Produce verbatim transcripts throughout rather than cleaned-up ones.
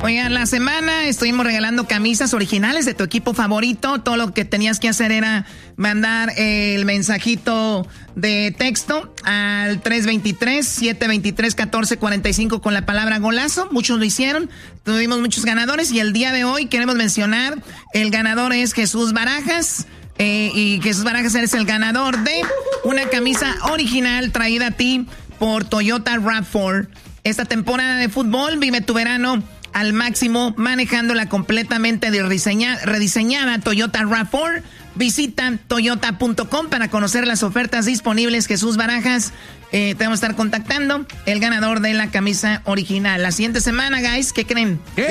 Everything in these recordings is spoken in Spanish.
Oigan, la semana estuvimos regalando camisas originales de tu equipo favorito. Todo lo que tenías que hacer era mandar el mensajito de texto al tres dos tres, siete dos tres, uno cuatro cuatro cinco con la palabra golazo. Muchos lo hicieron, tuvimos muchos ganadores y el día de hoy queremos mencionar, el ganador es Jesús Barajas. Eh, y Jesús Barajas es el ganador de una camisa original traída a ti por Toyota RAV cuatro. Esta temporada de fútbol vive tu verano al máximo manejándola completamente rediseñada, rediseñada Toyota RAV cuatro. Visita toyota punto com para conocer las ofertas disponibles. Jesús Barajas, eh, te vamos a estar contactando, el ganador de la camisa original. La siguiente semana, guys, ¿qué creen? ¿Qué?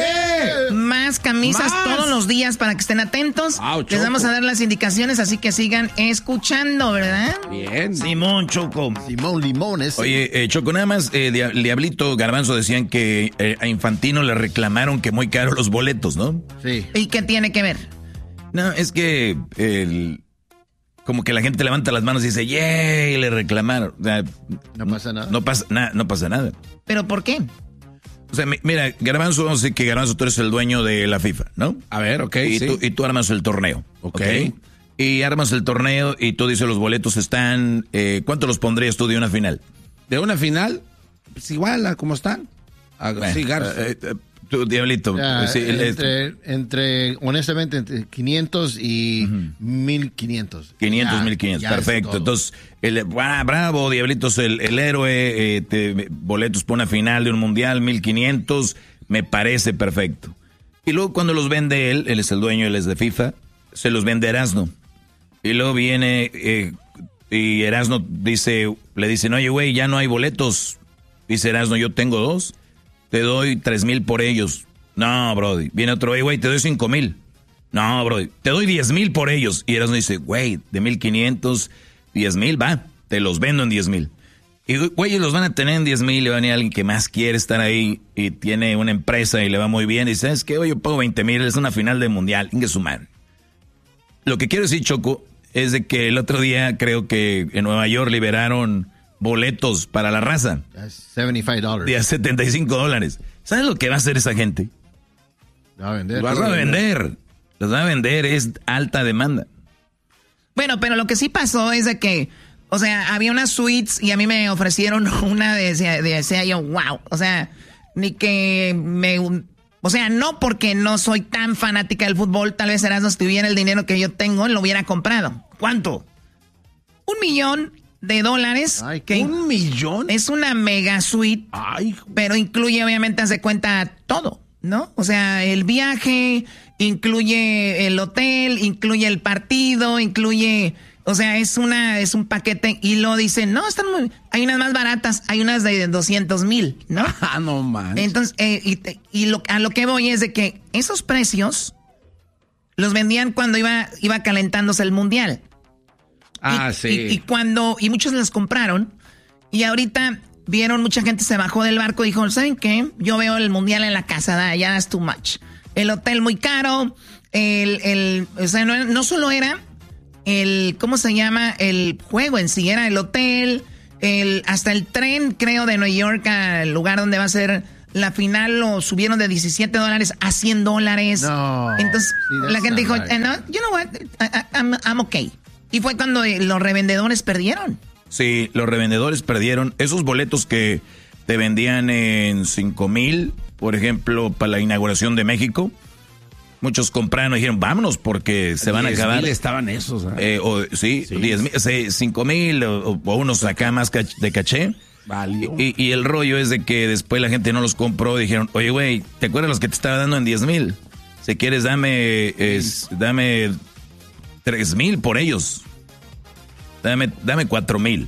Más camisas ¿Más? todos los días para que estén atentos. Wow, les vamos a dar las indicaciones, así que sigan escuchando, ¿verdad? Bien. Simón, Choco. Simón Limones. Oye, eh, Choco, nada más, eh, Diablito, Garbanzo decían que eh, a Infantino le reclamaron que muy caros los boletos, ¿no? Sí. ¿Y qué tiene que ver? No, es que el, como que la gente levanta las manos y dice, ¡yay! Y le reclamaron. O sea, no pasa nada. No pasa, na, no pasa nada. ¿Pero por qué? O sea, mira, Garbanzo, vamos a decir que Garbanzo, tú eres el dueño de la FIFA, ¿no? A ver, ok, y sí. Tú, y tú armas el torneo, ¿ok? Ok. Y armas el torneo y tú dices los boletos están... Eh, ¿Cuánto los pondrías tú de una final? ¿De una final? Pues igual a como están. A, bueno, sí, Garza. Eh, eh, tú, Diablito. Ya, sí, entre, el, entre, honestamente, entre quinientos y uh-huh. mil quinientos. quinientos, mil quinientos, perfecto. Entonces, el, ah, bravo, Diablitos, el, el héroe, eh, te, boletos para una final de un mundial, mil quinientos, me parece perfecto. Y luego cuando los vende él, él es el dueño, él es de FIFA, se los vende Erasno. Y luego viene, eh, y Erasno dice, le dicen, oye, güey, ya no hay boletos. Dice Erasno, yo tengo dos. Te doy tres mil por ellos. No, brody. Viene otro, güey, güey, te doy cinco mil. No, brody. Te doy diez mil por ellos. Y Erasmo dice, güey, de mil quinientos, diez mil, va. Te los vendo en diez mil. Y, güey, los van a tener en diez mil. Y va a venir alguien que más quiere estar ahí y tiene una empresa y le va muy bien. Y dice, ¿sabes qué? Oye, yo pago veinte mil. Es una final de mundial. Ingue su madre. Lo que quiero decir, Choco, es de que el otro día creo que en Nueva York liberaron boletos para la raza. setenta y cinco dólares. De a setenta y cinco dólares. ¿Sabes lo que va a hacer esa gente? Los va a vender. Los va a vender. Los va a vender. Es alta demanda. Bueno, pero lo que sí pasó es de que, o sea, había unas suites y a mí me ofrecieron una de, de decía yo, wow. O sea, ni que me... O sea, no porque no soy tan fanática del fútbol, tal vez Erasmo, si tuviera el dinero que yo tengo, lo hubiera comprado. ¿Cuánto? Un millón de dólares. Ay, que ¿un millón? Es una mega suite, Ay, pero incluye, obviamente, haz de cuenta todo, ¿no? O sea, el viaje, incluye el hotel, incluye el partido, incluye... O sea, es una es un paquete y lo dicen, no, están muy... Hay unas más baratas, hay unas de doscientos mil, ¿no? Ah, no man. Entonces, eh, y, y lo, a lo que voy es de que esos precios los vendían cuando iba, iba calentándose el mundial. Ah, y, sí. Y, y cuando, y muchos las compraron, y ahorita vieron, mucha gente se bajó del barco y dijo, ¿saben qué? Yo veo el mundial en la casa, da, ya es too much. El hotel muy caro, el, el, o sea, no, no solo era el, ¿cómo se llama? El juego en sí, era el hotel, el, hasta el tren, creo, de Nueva York al lugar donde va a ser la final, lo subieron de diecisiete dólares a cien dólares. No. Entonces, sí, la gente dijo, right. eh, no, you know what, I, I, I'm, I'm okay. Y fue cuando los revendedores perdieron. Sí, los revendedores perdieron. Esos boletos que te vendían en cinco mil, por ejemplo, para la inauguración de México, muchos compraron y dijeron, vámonos porque se van a acabar. diez mil estaban esos. ¿eh? Eh, o, sí, sí. diez mil, cinco mil o, o unos acá más de caché. Valió. Y, y el rollo es de que después la gente no los compró. Dijeron, oye, güey, ¿te acuerdas los que te estaba dando en diez mil? Si quieres, dame, es, dame tres mil por ellos. Dame, dame cuatro mil.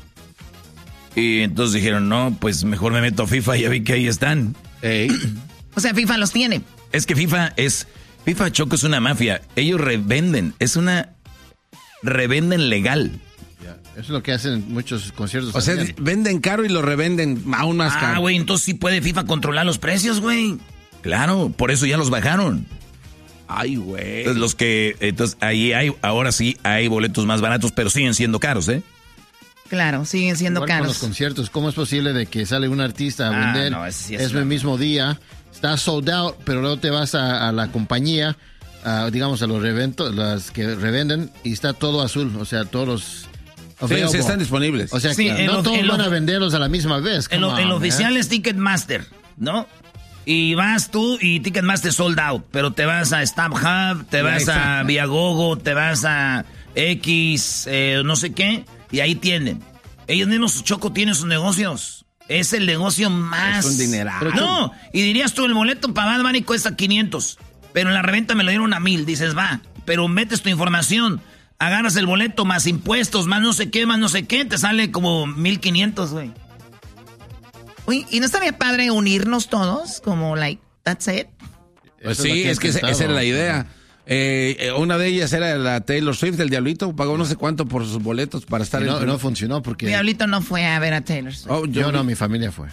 Y entonces dijeron, no, pues mejor me meto a FIFA y ya vi que ahí están. Ey. O sea, FIFA los tiene. Es que FIFA es... FIFA, Choco, es una mafia. Ellos revenden. Es una... Revenden legal. Yeah. Eso es lo que hacen muchos conciertos. O también. sea, venden caro y lo revenden aún más caro. Ah, güey, entonces sí puede FIFA controlar los precios, güey. Claro, por eso ya los bajaron. Ay, güey. Entonces los que... Entonces ahí hay... Ahora sí hay boletos más baratos, pero siguen siendo caros, ¿eh? Claro, siguen siendo Igual caros. Con los conciertos, ¿cómo es posible de que sale un artista a Ah, vender no, ese sí es es una- el mismo día, está sold out, pero luego te vas a, a la compañía, a, digamos a los reventos, las que revenden y está todo azul, o sea, todos los Sí, available. sí están disponibles. O sea, Sí, que en no lo- todos en lo- van a venderlos a la misma vez. En lo, come en lo on, oficial man. es Ticketmaster, ¿no? Y vas tú y Ticketmaster sold out, pero te vas a StubHub, te vas a Viagogo, te vas a X, eh, no sé qué, y ahí tienen. Ellos mismos, Choco, tienen sus negocios. Es el negocio más... Es un dineral. No, y dirías tú, el boleto para Bad Bunny cuesta quinientos, pero en la reventa me lo dieron a mil, dices, va, pero metes tu información, agarras el boleto más impuestos, más no sé qué, más no sé qué, te sale como mil quinientos, güey. Uy, ¿y no estaría padre unirnos todos? Como, like, that's it. Pues Eso sí, lo que he es que esa intentado. esa era la idea. Eh, eh, una de ellas era la Taylor Swift, el Diablito, pagó no sé cuánto por sus boletos para estar Y no, en... no funcionó porque Diablito no fue a ver a Taylor Swift. Oh, yo yo no, mi familia fue.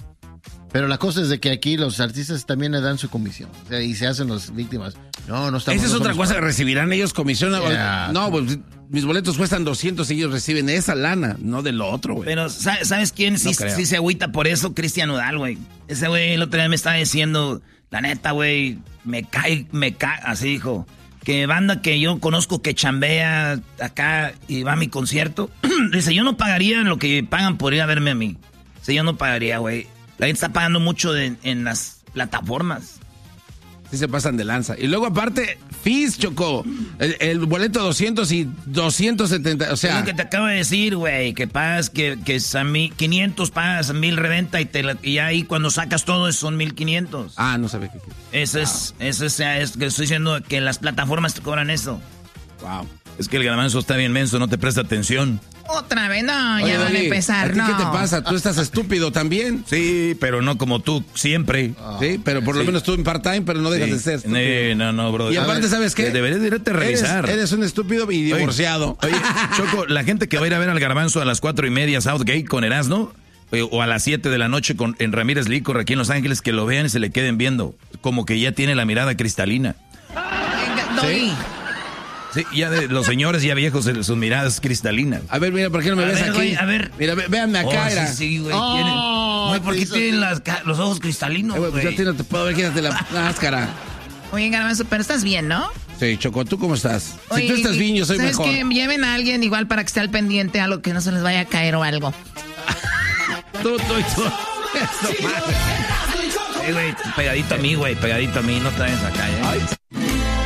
Pero la cosa es de que aquí los artistas también le dan su comisión. O sea, y se hacen las víctimas. No, no estamos... Esa es no otra somos cosa, pa- recibirán ellos comisión. Yeah. No, pues mis boletos cuestan doscientos y ellos reciben esa lana, no de lo otro, güey. Pero, ¿sa- ¿sabes quién sí, No creo. sí se agüita por eso? Cristian Nodal, güey. Ese güey el otro día me estaba diciendo, la neta, güey, me cae, me cae, así dijo, que banda que yo conozco que chambea acá y va a mi concierto, dice, yo no pagaría lo que pagan por ir a verme a mí. Dice, yo no pagaría, güey. La gente está pagando mucho de- en las plataformas. Sí se pasan de lanza. Y luego aparte, fees, Chocó. El, el boleto doscientos y doscientos setenta, o Es sea... lo que te acabo de decir, güey, que pagas, que, que es a mí, quinientos pagas, mil reventa y, te la- y ahí cuando sacas todo son mil quinientos. Ah, no sabía que... Eso es, eso es, es que estoy diciendo que las plataformas te cobran eso. Wow. Es que el garbanzo está bien menso, no te presta atención. Otra vez, no, Oye, ya van a Doggy, empezar, ¿a ti no. qué te pasa? Tú estás estúpido también. Sí, pero no como tú, siempre. Sí, pero por lo menos tú en part-time, pero no dejas de ser estúpido. Eh, no, no, bro. Y A aparte, ver, ¿sabes qué? Deberías de irte a revisar. Eres, eres un estúpido y divorciado. Oye, Choco, la gente que va a ir a ver al garbanzo a las cuatro y media Southgate con Erasmo, eh, o a las siete de la noche con, en Ramírez Licor aquí en Los Ángeles, que lo vean y se le queden viendo. Como que ya tiene la mirada cristalina. Venga, Doggy. Sí, ya de los señores ya viejos, sus miradas cristalinas. A ver, mira, ¿por qué no me A ves ver, aquí? güey, a ver. Mira, ve- véanme acá, Oh, era. sí, sí, güey. Oh, tienen- Güey, ¿por qué te hizo- tienen las ca- los ojos cristalinos, Eh, güey, pues güey? yo a ti no te puedo ver, quítate la máscara. Oye, Garbanzo, pero estás bien, ¿no? Sí, Choco, ¿tú cómo estás? Oye, si tú estás y- bien, yo soy ¿sabes mejor. qué? Lleven a alguien igual para que esté al pendiente, algo que no se les vaya a caer o algo. Tú, tú, tú. Eso, madre. Eh, güey, pegadito a mí, güey, pegadito a mí, no te vayas acá, ¿eh?